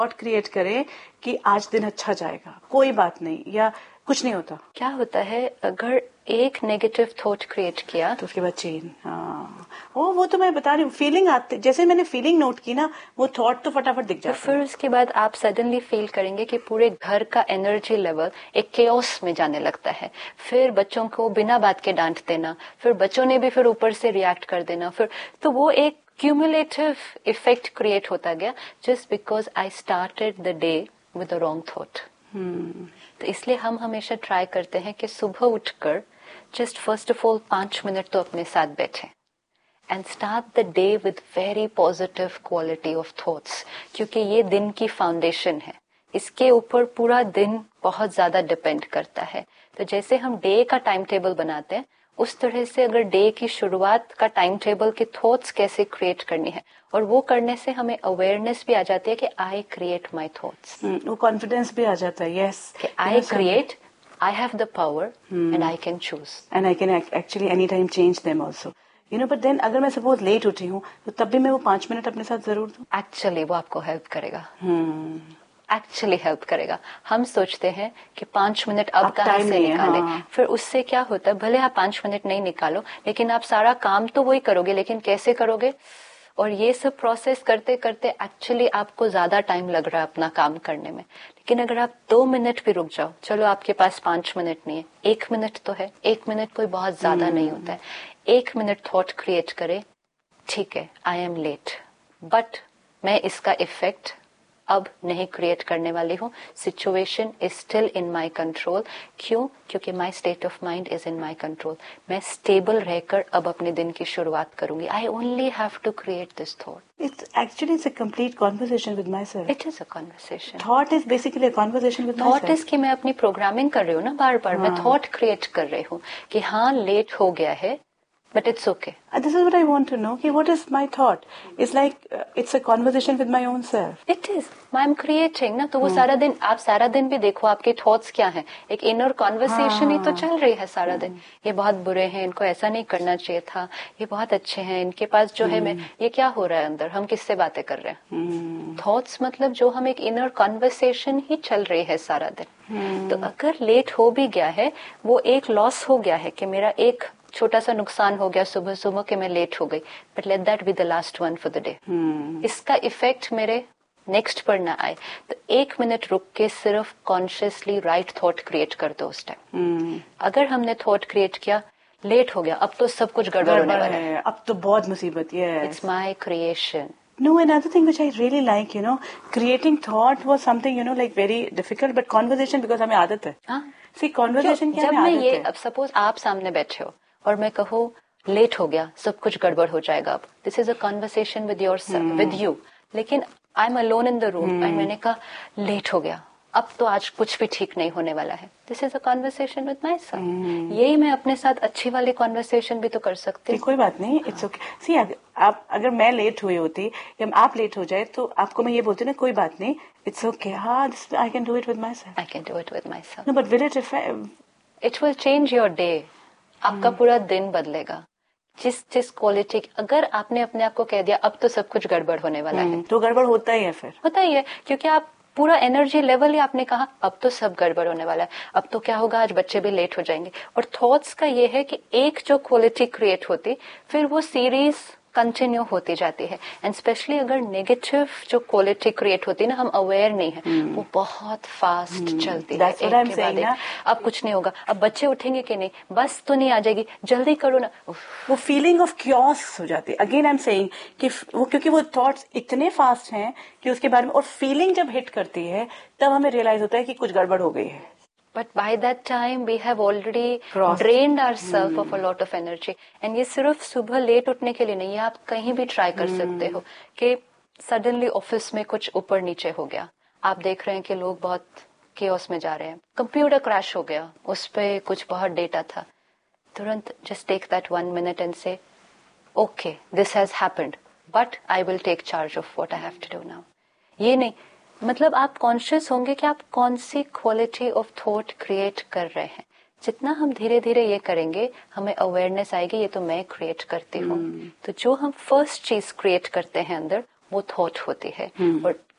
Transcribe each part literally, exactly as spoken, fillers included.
Thought create करें कि आज दिन अच्छा जाएगा, कोई बात नहीं, या कुछ नहीं होता। क्या होता है अगर एक नेगेटिव थॉट क्रिएट किया तो उसके बाद चेन, हाँ वो वो तो मैं बता रही हूँ, फीलिंग आते, जैसे मैंने फीलिंग नोट की ना, वो थॉट तो फटाफट दिख जाता है। तो फिर उसके बाद आप सडनली फील करेंगे कि पूरे घर का एनर्जी लेवल एक केओस में जाने लगता है। फिर बच्चों को बिना बात के डांट देना, फिर बच्चों ने भी फिर ऊपर से रिएक्ट कर देना, फिर तो वो एक क्यूमुलेटिव इफेक्ट क्रिएट होता गया, just because I started the day with the wrong thought. तो इसलिए हम हमेशा ट्राई करते हैं कि सुबह उठकर जस्ट फर्स्ट ऑफ ऑल पांच मिनट तो अपने साथ बैठे and start the day with very positive quality of thoughts, क्योंकि ये दिन की फाउंडेशन है, इसके ऊपर पूरा दिन बहुत ज्यादा डिपेंड करता है। तो जैसे हम डे का टाइम टेबल बनाते हैं, उस तरह से अगर डे की शुरुआत का टाइम टेबल के थॉट्स कैसे क्रिएट करनी है, और वो करने से हमें अवेयरनेस भी आ जाती है कि आई क्रिएट माई थॉट्स, वो कॉन्फिडेंस भी आ जाता है, यस, कि I create, I have the power and I can choose and I can actually any time change them also, you know. But then अगर मैं सपोज लेट उठी हूँ तो तब भी मैं वो पांच मिनट अपने साथ जरूर दूं। एक्चुअली वो आपको हेल्प करेगा, hmm. एक्चुअली हेल्प करेगा। हम सोचते हैं कि पांच मिनट अब कहाँ से निकाले, हाँ. फिर उससे क्या होता है, भले आप पांच मिनट नहीं निकालो, लेकिन आप सारा काम तो वही करोगे, लेकिन कैसे करोगे, और ये सब प्रोसेस करते करते एक्चुअली आपको ज्यादा टाइम लग रहा है अपना काम करने में। लेकिन अगर आप दो मिनट भी रुक जाओ, चलो आपके पास पांच मिनट नहीं है, एक मिनट तो है, एक मिनट कोई बहुत ज्यादा hmm. नहीं होता है, एक मिनट थॉट क्रिएट करे, ठीक है आई एम लेट, बट मैं इसका इफेक्ट अब नहीं क्रिएट करने वाली हूँ, situation is still in my control. क्यों? क्योंकि my state of mind is in my control. मैं स्टेबल रहकर अब अपने दिन की शुरुआत करूंगी। I only have to create this thought. It's actually it's a complete conversation with my self. It is a conversation. Thought is basically a conversation with my self. Thought is कि मैं अपनी प्रोग्रामिंग कर रही हूँ ना, बार बार हाँ. मैं thought create कर रही हूँ कि हाँ लेट हो गया है, but it's okay. And this is what I want to know. Okay, what is my thought? It's like uh, it's a conversation with my own self. It is. I'm creating ना, तो वो hmm. सारा दिन, आप सारा दिन भी देखो आपके थॉट्स क्या हैं, एक इनर कॉन्वर्सेशन हाँ, ही तो चल रही है सारा hmm. दिन। ये बहुत बुरे हैं, इनको ऐसा नहीं करना चाहिए था, ये बहुत अच्छे हैं, इनके पास जो hmm. है मैं, ये क्या हो रहा है अंदर, हम किससे बातें कर रहे हैं। Thoughts hmm. मतलब जो हम एक इनर कॉन्वर्सेशन ही चल रही है सारा दिन। hmm. तो अगर लेट हो भी गया है, वो एक लॉस हो गया है कि मेरा एक छोटा सा नुकसान हो गया सुबह सुबह के मैं लेट हो गई, but let that be the last one for the day. इसका इफेक्ट मेरे नेक्स्ट पर ना आए, तो एक मिनट रुक के सिर्फ कॉन्शियसली राइट थॉट क्रिएट कर दो उस टाइम। hmm. अगर हमने थॉट क्रिएट किया लेट हो गया, अब तो सब कुछ गड़बड़ होने वाला है, अब तो बहुत मुसीबत है। It's my creation. No, another thing which I really like, you know, creating thought was something, you know, like very difficult, but conversation because हमें आदत है। हाँ। See, conversation क्या जब हमें मैं आदत ये, है। अब सपोज आप सामने बैठे हो और मैं कहूँ लेट हो गया, सब कुछ गड़बड़ हो जाएगा, अब this is a conversation with your self, with you, लेकिन I am alone in the room and मैंने कहा लेट हो गया, अब तो आज कुछ भी ठीक नहीं होने वाला है, this is a conversation with my self. यही मैं अपने साथ अच्छी वाली कॉन्वर्सेशन भी तो कर सकती हूँ। कोई बात नहीं, इट्स ओके। सी आप अगर मैं लेट हुई होती या आप लेट हो जाए तो आपको मैं ये बोलती ना कोई बात नहीं, इट्स ओके, हाँ I can do it with my self, I can do it with my self. No but will it it will change your day, आपका पूरा दिन बदलेगा। जिस जिस क्वालिटी, अगर आपने अपने आप को कह दिया अब तो सब कुछ गड़बड़ होने वाला है, तो गड़बड़ होता ही है, फिर होता ही है, क्योंकि आप पूरा एनर्जी लेवल ही आपने कहा अब तो सब गड़बड़ होने वाला है, अब तो क्या होगा, आज बच्चे भी लेट हो जाएंगे। और थॉट्स का ये है कि एक जो क्वालिटी क्रिएट होती, फिर वो सीरीज कंटिन्यू होती जाती है, एंड स्पेशली अगर नेगेटिव जो क्वालिटी क्रिएट होती है ना, हम अवेयर नहीं है, hmm. वो बहुत फास्ट hmm. चलती है, एक के बाद एक, अब कुछ नहीं होगा, अब बच्चे उठेंगे कि नहीं, बस तो नहीं आ जाएगी, जल्दी करो ना, वो फीलिंग ऑफ क्योस हो जाती है। अगेन आई एम सेइंग कि वो क्योंकि वो थॉट्स इतने फास्ट हैं कि उसके बारे में, और फीलिंग जब हिट करती है तब हमें रियलाइज होता है कि कुछ गड़बड़ हो गई है। But by that time we have already Crossed. drained ourselves hmm. of a lot of energy. And ये सिर्फ सुबह लेट उठने के लिए नहीं है, आप कहीं भी ट्राई कर hmm. सकते हो कि सडनली ऑफिस में कुछ ऊपर नीचे हो गया, आप देख रहे हैं कि लोग बहुत केओस में जा रहे हैं, कंप्यूटर क्रैश हो गया, उस पे कुछ बहुत डेटा था, तुरंत just take that one minute and say, okay, this has happened, but I will take charge of what I have to do now. ये नहीं, मतलब आप कॉन्शियस होंगे कि आप कौन सी क्वालिटी ऑफ थॉट क्रिएट कर रहे हैं। जितना हम धीरे धीरे ये करेंगे, हमें अवेयरनेस आएगी, ये तो मैं क्रिएट करती हूँ। hmm. तो जो हम फर्स्ट चीज क्रिएट करते हैं अंदर, वो थॉट होती है। hmm. और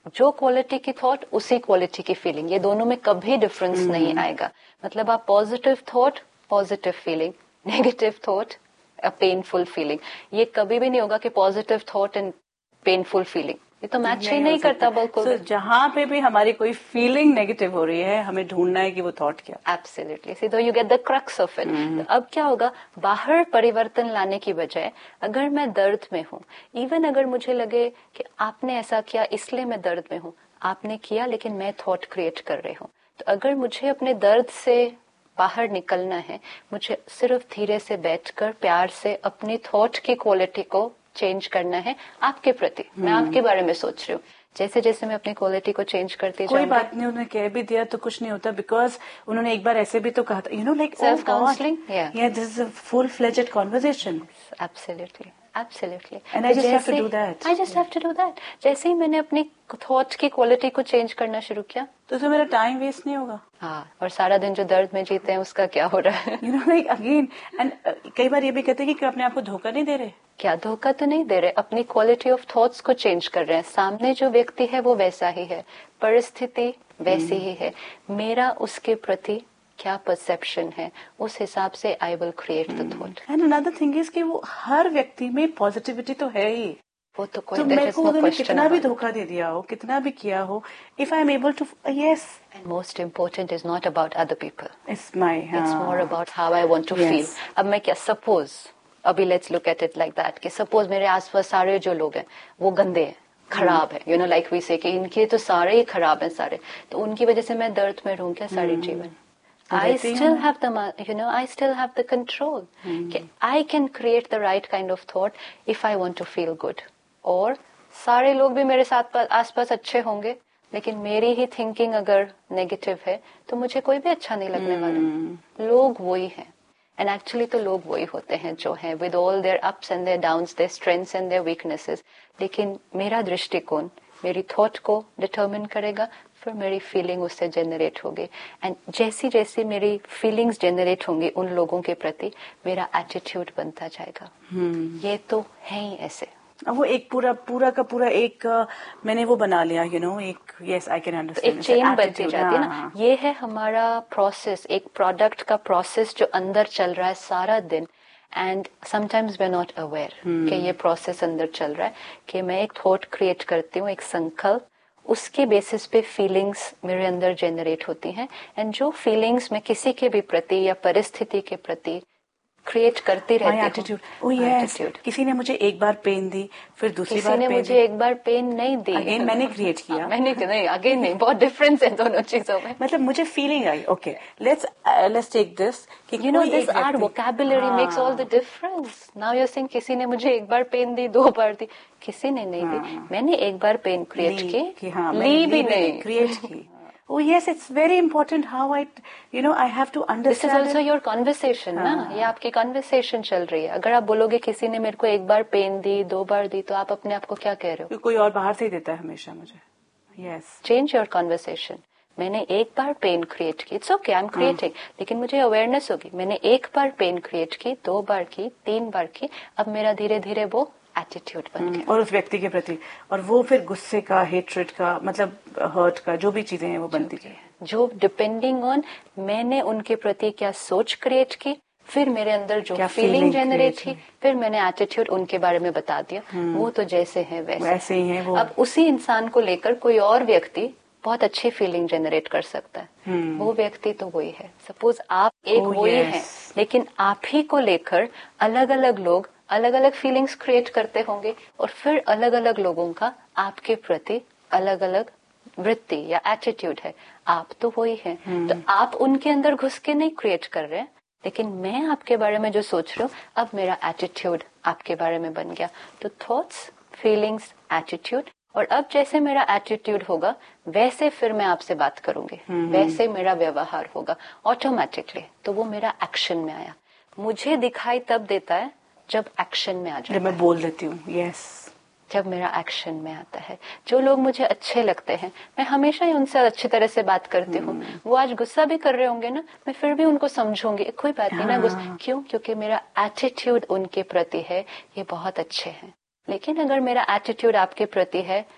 जो क्वालिटी की थॉट उसी क्वालिटी की फीलिंग, ये दोनों में कभी डिफरेंस hmm. नहीं आएगा। मतलब आप positive thought positive feeling, negative thought a painful feeling, ये कभी भी नहीं होगा कि positive thought and painful feeling, ये तो मैच ही नहीं करता बिल्कुल। so, जहां पे भी हमारी कोई फीलिंग नेगेटिव हो रही है, हमें ढूंढना है कि वो थॉट क्या। Absolutely, C you get the crux of it. तो अब क्या होगा, बाहर परिवर्तन लाने की बजाय अगर मैं दर्द में हूँ, इवन अगर मुझे लगे कि आपने ऐसा किया इसलिए मैं दर्द में हूँ, आपने किया लेकिन मैं थॉट क्रिएट कर रही हूँ, तो अगर मुझे अपने दर्द से बाहर निकलना है, मुझे सिर्फ धीरे से बैठकर प्यार से अपनी थॉट की क्वालिटी को चेंज करना है आपके प्रति। मैं आपके बारे में सोच रही हूँ, जैसे जैसे मैं अपनी क्वालिटी को चेंज करती कोई बात नहीं, उन्होंने कह भी दिया तो कुछ नहीं होता, बिकॉज उन्होंने एक बार ऐसे भी तो कहा था, you know like self counselling, या this is a full fledged conversation. Absolutely, absolutely, and I just have to do that, I just have to do that. जैसे ही मैंने अपनी थॉट की क्वालिटी को चेंज करना शुरू किया, तो तो मेरा टाइम वेस्ट नहीं होगा। हाँ, और सारा दिन जो दर्द में जीते हैं उसका क्या हो रहा है, you know like again. And कई बार ये भी कहते हैं कि अपने आप को धोखा नहीं दे रहे। क्या धोखा तो नहीं दे रहे, अपनी क्वालिटी ऑफ थॉट्स को चेंज कर रहे हैं। सामने जो व्यक्ति है वो वैसा ही है, परिस्थिति वैसी ही है, मेरा उसके प्रति क्या परसेप्शन है, उस हिसाब से I will create the thought. And another thing is कि वो हर व्यक्ति में पॉजिटिविटी तो है ही, वो तो कोई तो मेरे को अगर मैं कितना भी धोखा दे दिया हो, कितना भी किया हो, if I am able to, yes. And most important is not about other people, it's my, it's more about how I want to feel. अब मैं क्या, सपोज अभी let's look at it like that कि suppose मेरे आसपास सारे जो लोग हैं वो गंदे हैं, खराब है, यू नो लाइक वी से कि इनके तो सारे ही खराब हैं सारे, तो उनकी वजह से मैं दर्द में रहूं क्या सारे जीवन? I still have the, you know, I still have the control. Hmm. I can create the right kind of thought if I want to feel good. और सारे लोग भी मेरे साथ आसपास अच्छे होंगे, लेकिन मेरी ही थिंकिंग अगर नेगेटिव है तो मुझे कोई भी अच्छा नहीं लगने hmm. वाला। लोग वही हैं, एंड एक्चुअली तो लोग वही होते हैं जो हैं, with all there ups and there downs, there strengths and there weaknesses. लेकिन मेरा दृष्टिकोण मेरी थॉट को डिटरमिन करेगा, फिर मेरी फीलिंग उससे जनरेट होगी, एंड जैसी जैसी मेरी फीलिंग्स जनरेट होंगी उन लोगों के प्रति, मेरा एटीट्यूड बनता जाएगा। hmm. ये तो है ही ऐसे। वो एक पूरा पूरा का पूरा एक मैंने वो बना लिया, यू नो, एक यस आई कैन अंडरस्टैंड, एक चेन बनती जाती है ना। ये है हमारा प्रोसेस, एक प्रोडक्ट का प्रोसेस जो अंदर चल रहा है सारा दिन, and sometimes we are not aware कि ये प्रोसेस अंदर चल रहा है, कि मैं एक थॉट क्रिएट करती हूँ, एक संकल्प, उसके बेसिस पे फीलिंग्स मेरे अंदर जनरेट होती हैं, एंड जो फीलिंग्स मैं किसी के भी प्रति या परिस्थिति के प्रति क्रिएट करती रहती हूँ। oh yes, किसी ने मुझे एक बार पेन दी, फिर दूसरी किसी बार ने मुझे एक बार पेन नहीं दी, अगेन मैंने क्रिएट किया। मैंने नहीं, अगेन नहीं, बहुत डिफरेंस है दोनों चीजों में। मतलब मुझे feeling I, okay let's let's take this कि you know this our vocabulary makes all the difference. Now you are saying किसी ने मुझे एक बार पेन दी, दो बार दी, किसी ने नहीं दी, मैंने एक बार पेन क्रिएट की, ली भी नहीं, क्रिएट की। Oh yes, it's very important how I, you know, I have to understand. This is also it. Your conversation, ना? ये आपकी conversation चल रही है। अगर आप बोलोगे किसी ने मेरे को एक बार पेन दी, दो बार दी, तो आप अपने आप को क्या कह रहे हो? कोई और बाहर से ही देता है हमेशा मुझे। Yes. Change your conversation. मैंने एक बार पेन क्रिएट की, it's okay, I am creating, लेकिन मुझे अवेयरनेस होगी, मैंने एक बार पेन क्रिएट की, दो बार की, तीन बार की, अब मेरा धीरे धीरे वो एटीट्यूड बन गया, और उस व्यक्ति के प्रति, और वो फिर गुस्से का, हेट्रेड का, मतलब हर्ट का, जो भी चीजें हैं वो बनती है, जो डिपेंडिंग ऑन मैंने उनके प्रति क्या सोच क्रिएट की, फिर मेरे अंदर जो फीलिंग जनरेट की, फिर मैंने एटीट्यूड उनके बारे में बता दिया, वो तो जैसे है वैसे, वैसे ही है वो। अब उसी इंसान को लेकर कोई और व्यक्ति बहुत अच्छी फीलिंग जनरेट कर सकता है, hmm. वो व्यक्ति तो वही है। सपोज आप एक oh, वही yes. हैं, लेकिन आप ही को लेकर अलग अलग लोग अलग अलग फीलिंग्स क्रिएट करते होंगे, और फिर अलग अलग लोगों का आपके प्रति अलग अलग वृत्ति या एटीट्यूड है। आप तो वही हैं, hmm. तो आप उनके अंदर घुस के नहीं क्रिएट कर रहे हैं, लेकिन मैं आपके बारे में जो सोच रही हूँ, अब मेरा एटीट्यूड आपके बारे में बन गया। तो थॉट्स, फीलिंग्स, एटीट्यूड, और अब जैसे मेरा एटीट्यूड होगा वैसे फिर मैं आपसे बात करूंगी, hmm. वैसे मेरा व्यवहार होगा ऑटोमेटिकली, तो वो मेरा एक्शन में आया। मुझे दिखाई तब देता है जब एक्शन में आ जाता है, जब मैं बोल देती हूँ, यस, जब मेरा एक्शन में आता है। जो लोग मुझे अच्छे लगते हैं, मैं हमेशा ही उनसे अच्छी तरह से बात करती हूँ, hmm. वो आज गुस्सा भी कर रहे होंगे ना, मैं फिर भी उनको समझूंगी, कोई बात नहीं ना, गुस्सा क्यों, क्योंकि मेरा एटीट्यूड उनके प्रति है, ये बहुत अच्छे हैं। लेकिन अगर मेरा एटीट्यूड आपके प्रति है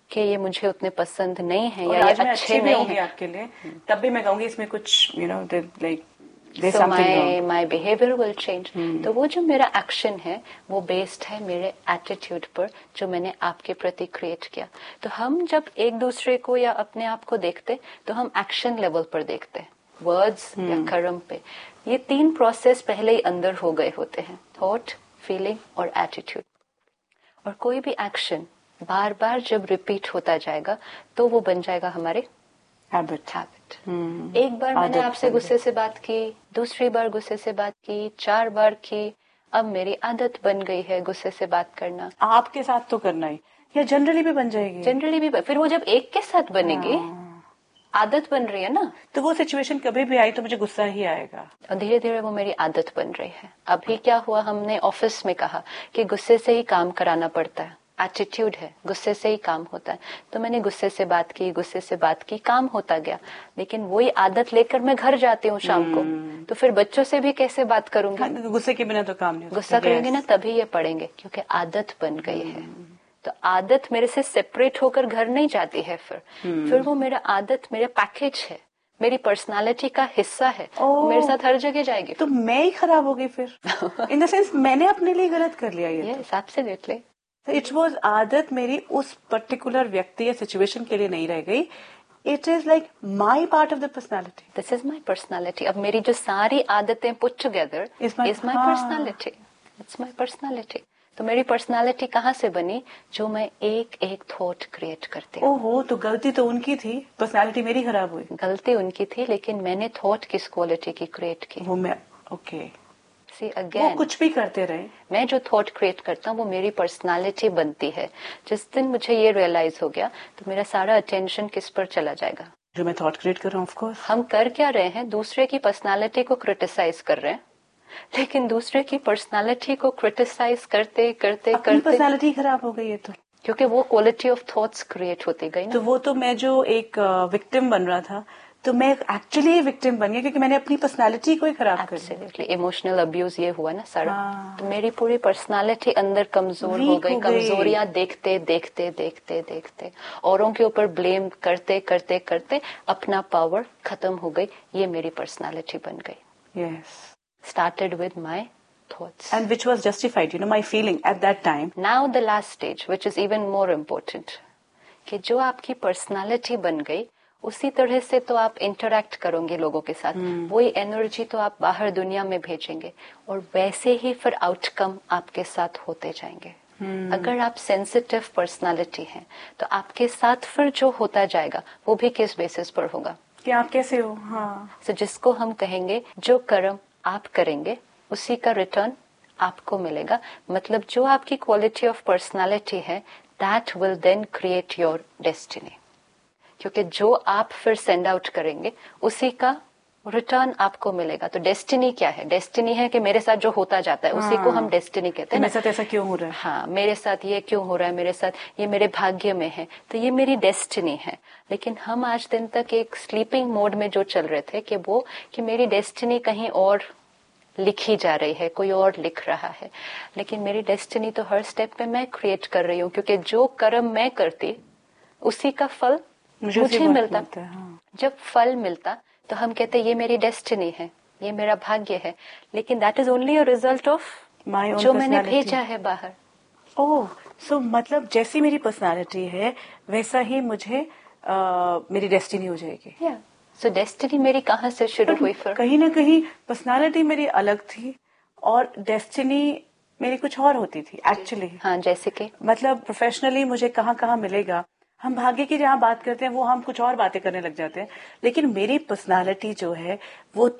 कि ये मुझे उतने पसंद नहीं है और या ये आज मैं अच्छे अच्छी भी नहीं होंगी है, आपके लिए, तब भी मैं कहूंगी इसमें कुछ you know like there's so something my wrong. my behavior will change. तो वो जो मेरा एक्शन है वो बेस्ड है मेरे एटीट्यूड पर जो मैंने आपके प्रति क्रिएट किया. तो हम जब एक दूसरे को या अपने आप को देखते तो हम एक्शन लेवल पर देखते हैं, वर्ड्स या कर्म पे. ये तीन प्रोसेस पहले ही अंदर हो गए होते हैं, थॉट, फीलिंग और एटीट्यूड. और कोई भी एक्शन बार बार जब रिपीट होता जाएगा तो वो बन जाएगा हमारे हैबिट. हैबिट. एक बार मैंने आपसे गुस्से से बात की, दूसरी बार गुस्से से बात की, चार बार की, अब मेरी आदत बन गई है गुस्से से बात करना. आपके साथ तो करना ही, या जनरली भी बन जाएगी. जनरली भी. फिर वो जब एक के साथ बनेगी, आदत बन रही है ना, तो वो सिचुएशन कभी भी आई तो मुझे गुस्सा ही आएगा. और धीरे धीरे वो मेरी आदत बन रही है. अभी क्या हुआ, हमने ऑफिस में कहा कि गुस्से से ही काम कराना पड़ता है, एटीट्यूड है, गुस्से से ही काम होता है. तो मैंने गुस्से से बात की, गुस्से से बात की, काम होता गया. लेकिन वही आदत लेकर मैं घर जाती हूँ शाम को, तो फिर बच्चों से भी कैसे बात करूंगी? हाँ, गुस्से के बिना तो काम नहीं. गुस्सा करेंगे ना तभी ये पढ़ेंगे, क्योंकि आदत बन गई है. तो आदत मेरे से सेपरेट होकर घर नहीं जाती है. फिर फिर वो मेरा आदत मेरा पैकेज है, मेरी पर्सनालिटी का हिस्सा है, मेरे साथ हर जगह जाएगी. तो मैं ही खराब हो गई फिर. इन द सेंस मैंने अपने लिए गलत कर लिया ये. Yes, absolutely. इट वॉज आदत मेरी उस पर्टिकुलर व्यक्ति या सिचुएशन के लिए नहीं रह गई. It is like my part of the personality. This is my personality. अब मेरी जो सारी आदतें put together is my personality. It's my personality. तो मेरी पर्सनालिटी कहाँ से बनी? जो मैं एक एक थॉट क्रिएट करती हूँ. ओहो, तो गलती तो उनकी थी, पर्सनालिटी मेरी खराब हुई. गलती उनकी थी, लेकिन मैंने थॉट किस क्वालिटी की क्रिएट की? वो मैं ओके सी अगेन, वो कुछ भी करते रहे, मैं जो थॉट क्रिएट करता हूँ वो मेरी पर्सनालिटी बनती है. जिस दिन मुझे ये रियलाइज हो गया तो मेरा सारा अटेंशन किस पर चला जाएगा? जो मैं थॉट क्रिएट कर रहा हूँ. ऑफ कोर्स हम कर क्या रहे हैं? दूसरे की पर्सनालिटी को क्रिटिसाइज कर रहे हैं, लेकिन दूसरे की पर्सनालिटी को क्रिटिसाइज करते करते अपनी करते पर्सनालिटी खराब हो गई है. तो क्योंकि वो क्वालिटी ऑफ थॉट्स क्रिएट होती गई ना. तो वो तो मैं जो एक विक्टिम बन रहा था, तो मैं एक्चुअली विक्टिम बन गया क्योंकि मैंने अपनी पर्सनालिटी को ही खराब कर दिया. एब्सोल्युटली. इमोशनल अब्यूज ये हुआ ना सारा. हाँ. तो मेरी पूरी पर्सनालिटी अंदर कमजोर हो गई. कमजोरियां देखते देखते देखते देखते औरों के ऊपर ब्लेम करते करते करते अपना पावर खत्म हो गई. ये मेरी पर्सनालिटी बन गई. Yes. Started with my thoughts. And which was justified, you know, my feeling at that time. Now the last stage, which is even more important, कि जो आपकी पर्सनालिटी बन गई उसी तरह से तो आप इंटरेक्ट करोगे लोगों के साथ. hmm. वही एनर्जी तो आप बाहर दुनिया में भेजेंगे और वैसे ही फिर आउटकम आपके साथ होते जाएंगे. hmm. अगर आप सेंसिटिव पर्सनालिटी हैं तो आपके साथ फिर जो होता जाएगा वो भी किस बेसिस पर होगा कि आप कैसे हो. हाँ. so, जिसको हम कहेंगे जो कर्म आप करेंगे उसी का रिटर्न आपको मिलेगा. मतलब जो आपकी क्वालिटी ऑफ पर्सनालिटी है that will then create your destiny. क्योंकि जो आप फिर सेंड आउट करेंगे उसी का रिटर्न आपको मिलेगा. तो डेस्टिनी क्या है? डेस्टिनी है कि मेरे साथ जो होता जाता है उसी हाँ. को हम डेस्टिनी कहते हैं. मेरे साथ ऐसा क्यों हो रहा है? हाँ, मेरे साथ ये क्यों हो रहा है, मेरे साथ ये मेरे भाग्य में है, तो ये मेरी डेस्टिनी है. लेकिन हम आज दिन तक एक स्लीपिंग मोड में जो चल रहे थे कि वो कि मेरी डेस्टिनी कहीं और लिखी जा रही है, कोई और लिख रहा है. लेकिन मेरी डेस्टिनी तो हर स्टेप पे मैं क्रिएट कर रही हूँ, क्योंकि जो कर्म मैं करती उसी का फल मुझे, मुझे मिलता. मिलता हाँ. जब फल मिलता तो हम कहते ये मेरी डेस्टिनी है, ये मेरा भाग्य है. लेकिन that is only a result of जो मैंने भेजा है बाहर. ओह, सो मतलब जैसी मेरी पर्सनालिटी है वैसा ही मुझे आ, मेरी डेस्टिनी हो जाएगी. yeah. सो so, डेस्टिनी मेरी कहाँ से शुरू हुई? फिर कहीं ना कहीं पर्सनालिटी मेरी अलग थी और डेस्टिनी मेरी कुछ और होती थी एक्चुअली. हाँ, जैसे कि मतलब प्रोफेशनली मुझे कहाँ कहाँ मिलेगा. हम भाग्य की जहाँ बात करते हैं वो हम कुछ और बातें करने लग जाते हैं. लेकिन मेरी पर्सनालिटी जो है वो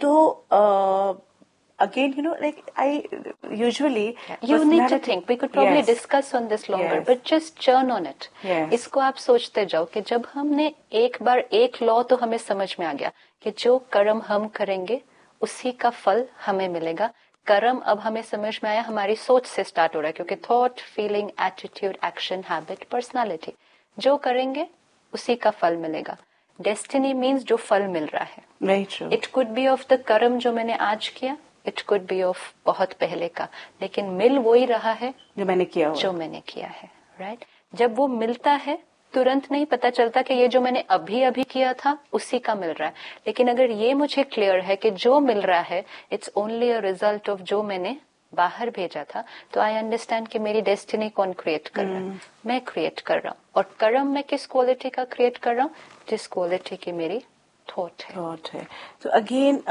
तो again you know like I usually you need to think. We could probably discuss on this longer but just churn on it. इसको आप सोचते जाओ कि जब हमने एक बार एक लॉ तो हमें समझ में आ गया कि जो कर्म हम करेंगे उसी का फल हमें मिलेगा. कर्म अब हमें समझ में आया हमारी सोच से स्टार्ट हो रहा है, क्योंकि thought, feeling, attitude, action, habit, personality, जो करेंगे उसी का फल मिलेगा. डेस्टिनी मीन्स जो फल मिल रहा है. Very true. It could be of the कर्म जो मैंने आज किया, इट कुड बी ऑफ बहुत पहले का, लेकिन मिल वही रहा है जो मैंने किया जो मैंने किया है. Right right? जब वो मिलता है तुरंत नहीं पता चलता कि ये जो मैंने अभी अभी किया था उसी का मिल रहा है, लेकिन अगर ये मुझे क्लियर है कि जो मिल रहा है it's only a result of जो मैंने बाहर भेजा था, तो आई अंडरस्टैंड कि मेरी डेस्टिनी कौन क्रिएट कर रहा है, मैं क्रिएट कर रहा हूँ। और कर्म मैं किस क्वालिटी का क्रिएट कर रहा हूँ, जिस क्वालिटी की मेरी थॉट है। थॉट है। तो अगेन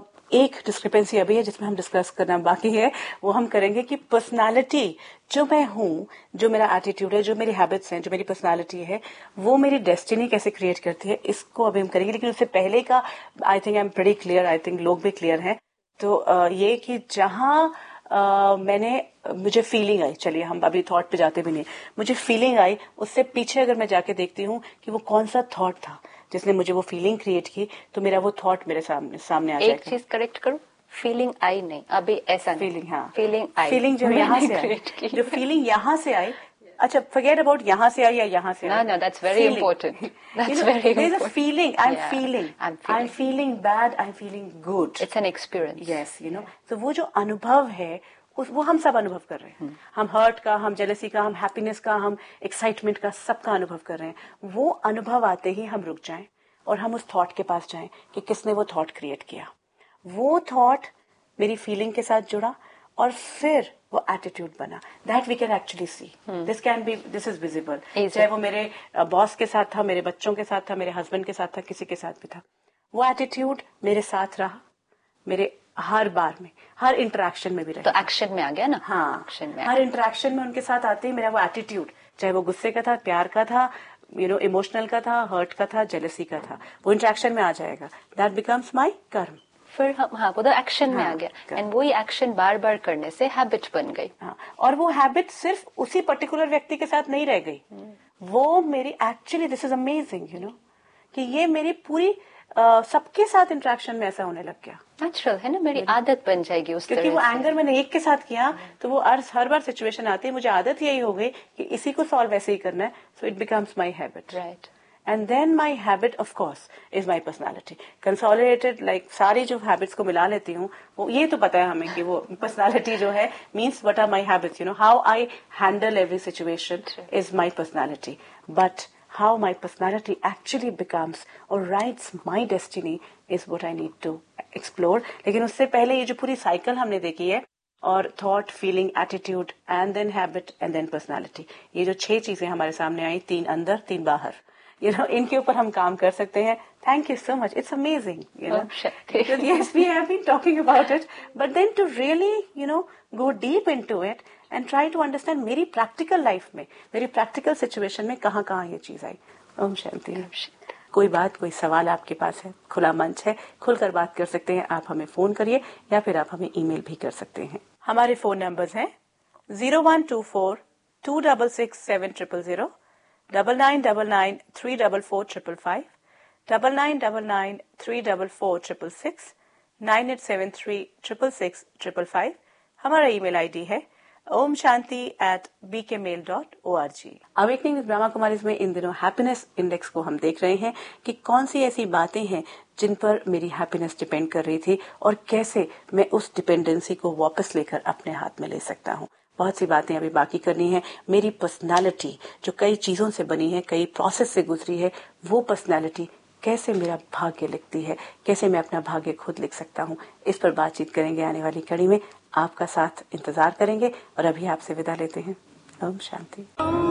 एक डिस्क्रिपेंसी अभी है जिसमें हम डिस्कस करना बाकी है, वो हम करेंगे कि पर्सनालिटी जो मैं हूँ, जो मेरा एटीट्यूड है, जो मेरी हैबिट्स हैं, जो मेरी पर्सनालिटी है, वो मेरी डेस्टिनी कैसे क्रिएट करती है, इसको अभी हम करेंगे। लेकिन उससे पहले का I think I am pretty clear, I think लोग भी क्लियर हैं। तो uh, ये कि जहां uh, मैंने मुझे फीलिंग आई, चलिए हम अभी थॉट पे जाते भी नहीं, मुझे फीलिंग आई, उससे पीछे अगर मैं जाके देखती हूँ कि वो कौन सा थॉट था जिसने मुझे वो फीलिंग क्रिएट की, तो मेरा वो थॉट मेरे सामने सामने आ जाएगा। एक चीज करेक्ट करूं, फीलिंग आई नहीं, अभी ऐसा फीलिंग, हाँ फीलिंग आई, फीलिंग जो यहाँ से आई, जो फीलिंग यहाँ से आई, अच्छा फॉरगेट अबाउट यहाँ से आई या यहाँ से आई, no no that's very important, that's very important. There's a feeling, I'm yeah, feeling I'm feeling I'm feeling bad, I'm feeling good, it's an experience. yes, you know, तो वो जो अनुभव है उस वो हम सब अनुभव कर रहे हैं, hmm. हम हर्ट का, हम जेलसी का, हम हैप्पीनेस का, हम एक्साइटमेंट का, सबका अनुभव कर रहे हैं। वो अनुभव आते ही हम रुक जाएं और हम उस थॉट के पास जाएं कि किसने वो थॉट क्रिएट किया। वो थॉट मेरी फीलिंग के साथ जुड़ा और फिर वो एटीट्यूड बना। That we can actually see, this can be, this is visible. चाहे वो मेरे बॉस के साथ था, मेरे बच्चों के साथ था, मेरे हस्बैंड के साथ था, किसी के साथ भी था, वो एटीट्यूड मेरे साथ रहा, मेरे हर बार में, हर इंटरेक्शन में भी रहा। तो एक्शन में आ गया ना। हाँ, एक्शन में, हर इंटरेक्शन में उनके साथ आते ही मेरा वो एटीट्यूड, चाहे वो गुस्से का था, प्यार का था, यू नो इमोशनल का था, हर्ट का था, जेलसी का था, वो इंटरेक्शन में आ जाएगा। दैट बिकम्स माई कर्म। फिर हम, हाँ, वो तो एक्शन में हाँ, आ गया, एंड वही एक्शन बार बार करने से हैबिट बन गई। हाँ, और वो हैबिट सिर्फ उसी पर्टिकुलर व्यक्ति के साथ नहीं रह गई, वो मेरी actually, this is amazing, you know, कि ये मेरी पूरी Uh, सबके साथ इंटरेक्शन में ऐसा होने लग गया। नेचुरल है ना, मेरी आदत बन जाएगी उस क्योंकि वो एंगर मैंने एक के साथ किया, तो वो हर हर बार सिचुएशन आती है, मुझे आदत यही हो गई कि इसी को सॉल्व ऐसे ही करना है, so it becomes my habit, right. And then my habit of course is my personality consolidated, like सारी जो हैबिट्स को मिला लेती हूँ, वो ये तो पता है हमें कि वो पर्सनैलिटी जो है means what are my habits, you know, how I handle every situation is my personality, but how my personality actually becomes or writes my destiny is what I need to explore. लेकिन उससे पहले ये जो पूरी cycle हमने देखी है, और thought, feeling, attitude and then habit and then personality, ये जो छह चीजें हमारे सामने आई, तीन अंदर तीन बाहर, यू नो, इनके ऊपर हम काम कर सकते हैं। Thank you so much. It's amazing, you know. Oh, because yes, we have been talking about it, but then to really, you know, go deep into it and try to understand मेरी practical life में, मेरी practical situation में कहाँ कहाँ ये चीज आई। ओम शांति। कोई बात, कोई सवाल आपके पास है, खुला मंच है, खुलकर बात कर सकते हैं। आप हमें फोन करिए या फिर आप हमें ईमेल भी कर सकते हैं। हमारे फोन नंबर्स हैं zero one two four to double six seven triple zero, double nine double nine three double four triple five, double nine double nine three double four triple six, nine eight seven three triple six triple five. हमारा email ID है Om Shanti eight B के mail dot O R G. Awakening with Brahma Kumaris में इन दिनों happiness index को हम देख रहे हैं कि कौन सी ऐसी बातें हैं जिन पर मेरी हैप्पीनेस डिपेंड कर रही थी और कैसे मैं उस डिपेंडेंसी को वापस लेकर अपने हाथ में ले सकता हूँ। बहुत सी बातें अभी बाकी करनी है। मेरी पर्सनालिटी जो कई चीजों से बनी है, कई प्रोसेस से गुजरी है, वो पर्सनालिटी कैसे मेरा भाग्य लिखती है, कैसे मैं अपना भाग्य खुद लिख सकता हूँ, इस पर बातचीत करेंगे आने वाली कड़ी में। आपका साथ इंतजार करेंगे और अभी आपसे विदा लेते हैं। ओम शांति।